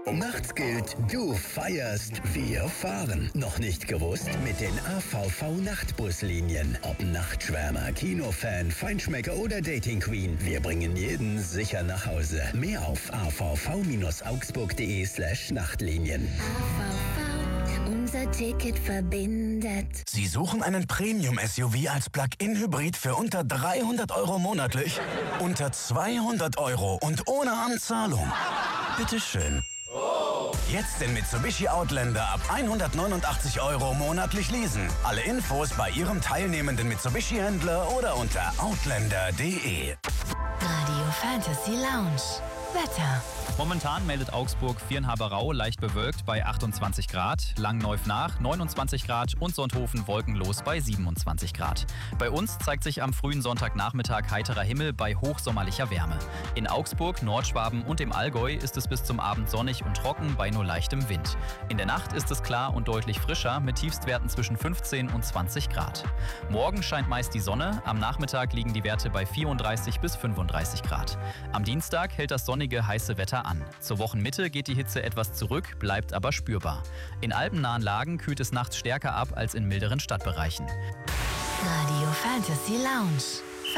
Nachts gilt, du feierst, wir fahren. Noch nicht gewusst? Mit den AVV-Nachtbuslinien. Ob Nachtschwärmer, Kinofan, Feinschmecker oder Dating Queen. Wir bringen jeden sicher nach Hause. Mehr auf avv-augsburg.de/Nachtlinien. AVV, unser Ticket verbindet. Sie suchen einen Premium-SUV als Plug-in-Hybrid für unter 300 € monatlich? Unter 200 € und ohne Anzahlung. Bitteschön. Jetzt den Mitsubishi Outlander ab 189 € monatlich leasen. Alle Infos bei Ihrem teilnehmenden Mitsubishi-Händler oder unter outlander.de. Radio Fantasy Lounge. Wetter. Momentan meldet Augsburg Viernhaberau leicht bewölkt bei 28 Grad, Langenneuf-Nach 29 Grad und Sonthofen wolkenlos bei 27 Grad. Bei uns zeigt sich am frühen Sonntagnachmittag heiterer Himmel bei hochsommerlicher Wärme. In Augsburg, Nordschwaben und im Allgäu ist es bis zum Abend sonnig und trocken bei nur leichtem Wind. In der Nacht ist es klar und deutlich frischer mit Tiefstwerten zwischen 15 und 20 Grad. Morgen scheint meist die Sonne, am Nachmittag liegen die Werte bei 34 bis 35 Grad. Am Dienstag hält das sonnige, heiße Wetter an. Zur Wochenmitte geht die Hitze etwas zurück, bleibt aber spürbar. In alpennahen Lagen kühlt es nachts stärker ab als in milderen Stadtbereichen. Radio Fantasy Lounge.